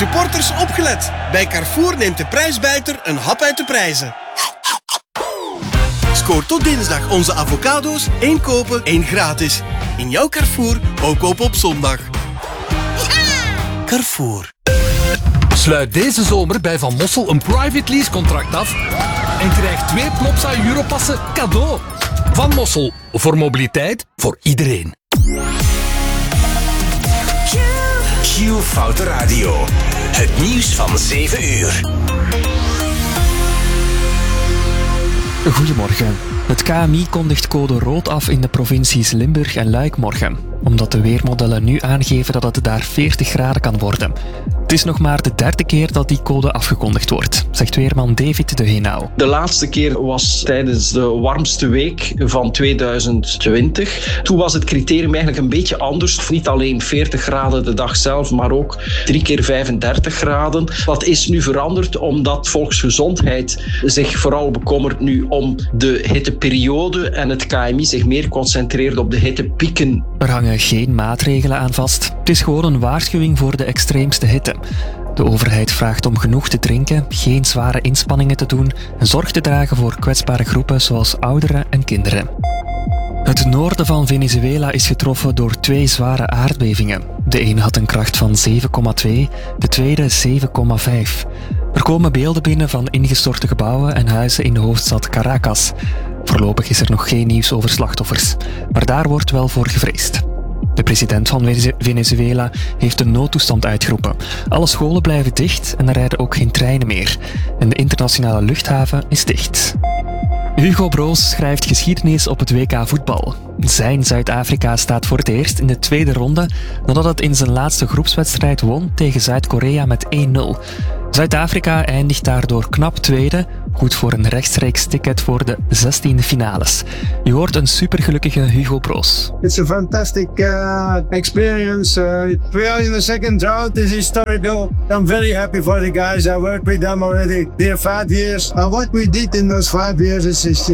Supporters opgelet. Bij Carrefour neemt de prijsbijter een hap uit de prijzen. Scoor tot dinsdag onze avocado's. 1 kopen, 1 gratis. In jouw Carrefour, ook kopen op zondag. Carrefour. Sluit deze zomer bij Van Mossel een private lease contract af en krijg 2 Plopsa Europassen cadeau. Van Mossel, voor mobiliteit, voor iedereen. Q Foute Radio. Het nieuws van 7 uur. Goedemorgen. Het KMI kondigt code rood af in de provincies Limburg en Luik morgen, omdat de weermodellen nu aangeven dat het daar 40 graden kan worden. Het is nog maar de 3e keer dat die code afgekondigd wordt, zegt weerman David de Heenau. De laatste keer was tijdens de warmste week van 2020. Toen was het criterium eigenlijk een beetje anders. Niet alleen 40 graden de dag zelf, maar ook 3 keer 35 graden. Dat is nu veranderd omdat volksgezondheid zich vooral bekommert nu om de hitteperiode en het KMI zich meer concentreert op de hittepieken. Er hangen geen maatregelen aan vast. Het is gewoon een waarschuwing voor de extreemste hitte. De overheid vraagt om genoeg te drinken, geen zware inspanningen te doen en zorg te dragen voor kwetsbare groepen zoals ouderen en kinderen. Het noorden van Venezuela is getroffen door 2 zware aardbevingen. De een had een kracht van 7,2, de tweede 7,5. Er komen beelden binnen van ingestorte gebouwen en huizen in de hoofdstad Caracas. Voorlopig is er nog geen nieuws over slachtoffers, maar daar wordt wel voor gevreesd. De president van Venezuela heeft een noodtoestand uitgeroepen. Alle scholen blijven dicht en er rijden ook geen treinen meer. En de internationale luchthaven is dicht. Hugo Broos schrijft geschiedenis op het WK voetbal. Zijn Zuid-Afrika staat voor het eerst in de tweede ronde nadat het in zijn laatste groepswedstrijd won tegen Zuid-Korea met 1-0. Zuid-Afrika eindigt daardoor knap tweede, goed voor een rechtstreeks ticket voor de 16e finales. Je hoort een supergelukkige Hugo Broos. It's a fantastic experience. We are in the second round. This is historical. I'm very happy for the guys. I worked with them already. They're 5 years. And what we did in those 5 years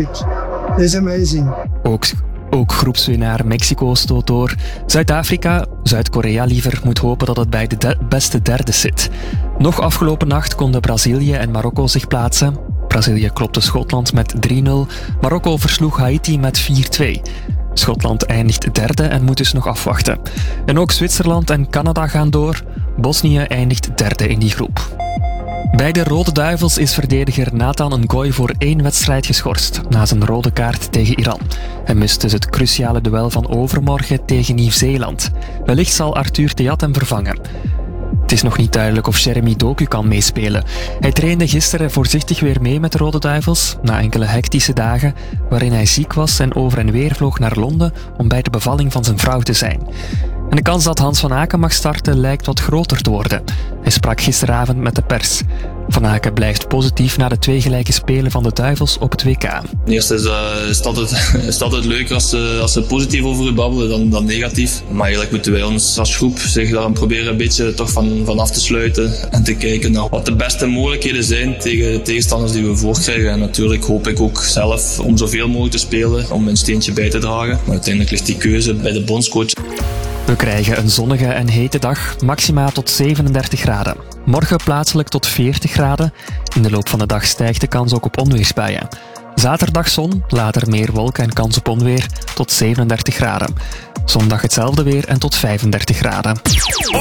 is amazing. Ook groepswinnaar Mexico stoot door. Zuid-Afrika, Zuid-Korea liever, moet hopen dat het bij de beste derde zit. Nog afgelopen nacht konden Brazilië en Marokko zich plaatsen. Brazilië klopte Schotland met 3-0. Marokko versloeg Haiti met 4-2. Schotland eindigt derde en moet dus nog afwachten. En ook Zwitserland en Canada gaan door. Bosnië eindigt derde in die groep. Bij de Rode Duivels is verdediger Nathan Ngoy voor 1 wedstrijd geschorst, na zijn rode kaart tegen Iran. Hij mist dus het cruciale duel van overmorgen tegen Nieuw-Zeeland. Wellicht zal Arthur Theat hem vervangen. Het is nog niet duidelijk of Jeremy Doku kan meespelen. Hij trainde gisteren voorzichtig weer mee met de Rode Duivels, na enkele hectische dagen waarin hij ziek was en over en weer vloog naar Londen om bij de bevalling van zijn vrouw te zijn. En de kans dat Hans van Aken mag starten lijkt wat groter te worden. Hij sprak gisteravond met de pers. Van Aken blijft positief na de 2 gelijke spelen van de Duivels op het WK. Eerst is het altijd leuker als ze positief over u babbelen dan negatief. Maar eigenlijk moeten wij ons als groep zich daar proberen een beetje toch van af te sluiten en te kijken naar wat de beste mogelijkheden zijn tegen de tegenstanders die we voorkrijgen. En natuurlijk hoop ik ook zelf om zoveel mogelijk te spelen, om een steentje bij te dragen. Maar uiteindelijk ligt die keuze bij de bondscoach. We krijgen een zonnige en hete dag, maxima tot 37 graden. Morgen plaatselijk tot 40 graden. In de loop van de dag stijgt de kans ook op onweersbuien. Zaterdag zon, later meer wolken en kans op onweer tot 37 graden. Zondag hetzelfde weer en tot 35 graden.